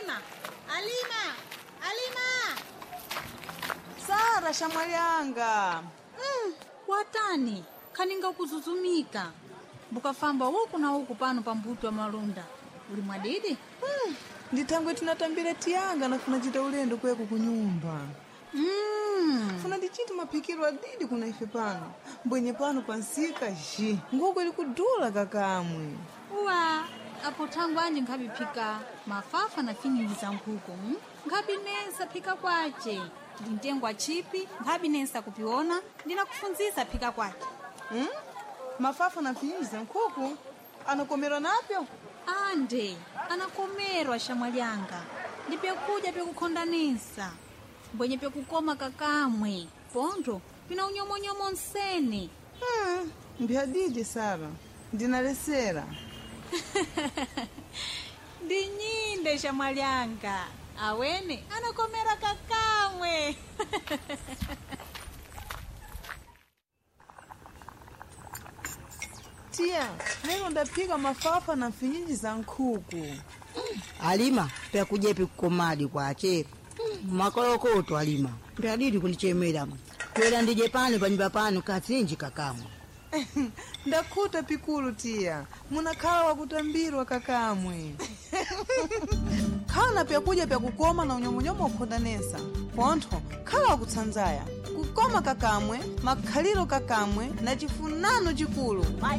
Alima! Sara shamwalianga. Watani, kaninga kuzuzumika. Bukafamba huku na huku pano pa mbuto wa malunda. Uli mwadidi? Nditangwe tunatambira tianga na funachita ulendo kweku kunyumba. Funa ndichiti mapikiro adidi kuna ife pano. Mbwenye pano pansika ji. Nguko ili kudula kakamwe. Uwa, apo tangu anje nkabi pika mafafa na finyingi za nkuku. Nkabi nensa pika kwache. Ndintengwa chipi, nkabi nensa kupiona. Ndina kufunzisa pika kwache. Mafafa na finyingi za nkuku? Anakomerwa napyo? Ande, anakomerwa shamwalianga. Ndipekuja pekukondanisa. Mbwenye pekukoma kakamwe. Pondo, pina unyomonyomo nsene. Mbihadidi Sara. Ndinalesera. Ndinyinde shamwalianga. Awene, anakomera kakamwe. Tia, leo ndapika mafafa na finyingi za nkuku. Alima, pia kujepi kukomadi kwa ache. Makolokoto Alima. Pia didi kunichemera. Kwela ndije pano panyumba pano katsinji kakamwe. Ndakuta pikulu tia. Munakala wa kutambirwa kakamwe. Kana pia kuja pia kukoma na unyomonyomo ukondanesa. Ponto, kala wa kutsanzaya. Kukoma kakamwe, makhaliro kakamwe, na chifunano chikulu.